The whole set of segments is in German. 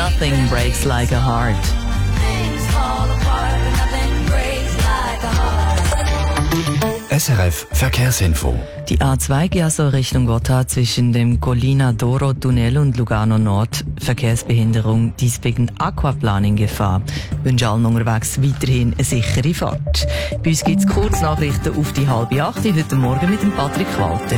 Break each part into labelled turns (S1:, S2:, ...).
S1: Nothing breaks like a heart.
S2: SRF Verkehrsinfo.
S1: Die A2 geht also Richtung Gotthard zwischen dem Collina d'Oro Tunnel und Lugano Nord. Verkehrsbehinderung, dies wegen Aquaplaning-Gefahr. Wünsche allen unterwegs weiterhin eine sichere Fahrt. Bei uns gibt es Kurznachrichten auf die 7:30 heute Morgen mit dem Patrick Walter.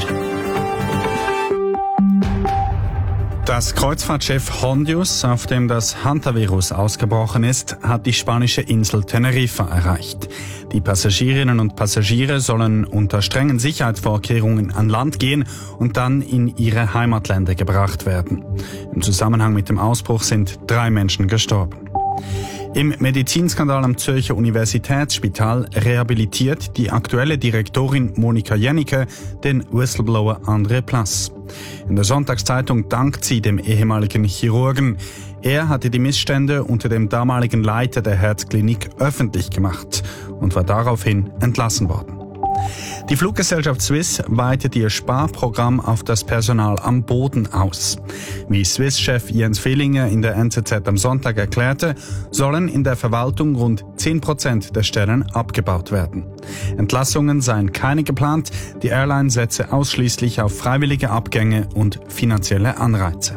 S3: Das Kreuzfahrtschiff Hondius, auf dem das Hantavirus ausgebrochen ist, hat die spanische Insel Teneriffa erreicht. Die Passagierinnen und Passagiere sollen unter strengen Sicherheitsvorkehrungen an Land gehen und dann in ihre Heimatländer gebracht werden. Im Zusammenhang mit dem Ausbruch sind 3 Menschen gestorben. Im Medizinskandal am Zürcher Universitätsspital rehabilitiert die aktuelle Direktorin Monika Jennecke den Whistleblower André Plass. In der Sonntagszeitung dankt sie dem ehemaligen Chirurgen. Er hatte die Missstände unter dem damaligen Leiter der Herzklinik öffentlich gemacht und war daraufhin entlassen worden. Die Fluggesellschaft Swiss weitet ihr Sparprogramm auf das Personal am Boden aus. Wie Swiss-Chef Jens Villinger in der NZZ am Sonntag erklärte, sollen in der Verwaltung rund 10% der Stellen abgebaut werden. Entlassungen seien keine geplant, die Airline setze ausschließlich auf freiwillige Abgänge und finanzielle Anreize.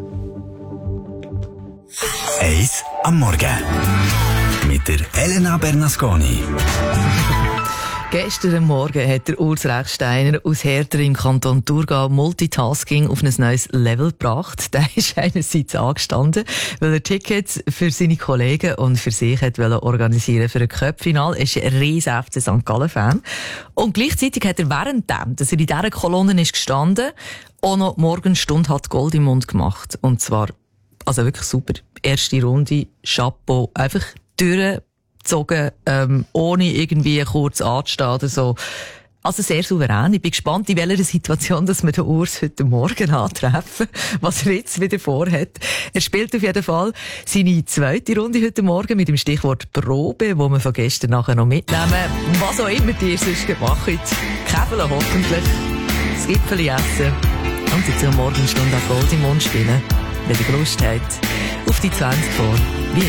S2: Eis am Morgen. Mit der Elena Bernasconi.
S1: Gestern Morgen hat der Urs Rechsteiner aus Herter im Kanton Thurgau Multitasking auf ein neues Level gebracht. Der ist einerseits angestanden, weil er Tickets für seine Kollegen und für sich hat organisieren für ein Cup-Final. Er ist ein riesen FC St. Gallen-Fan. Und gleichzeitig hat er währenddem, dass er in dieser Kolonne ist gestanden, auch noch Morgenstunde hat Gold im Mund gemacht. Und zwar, also wirklich super. Erste Runde, Chapeau, einfach durchgezogen, ohne irgendwie kurz anzustehen oder so. Also sehr souverän. Ich bin gespannt, in welcher Situation dass wir den Urs heute Morgen antreffen, was er jetzt wieder vorhat. Er spielt auf jeden Fall seine zweite Runde heute Morgen mit dem Stichwort Probe, wo wir von gestern nachher noch mitnehmen. Was auch immer ihr sonst gemacht habt. Käfeln hoffentlich, das Gipfeli essen und jetzt zur Morgenstunde auch Gold im Mund spielen, wenn ihr Lust habt, auf die 20 vor.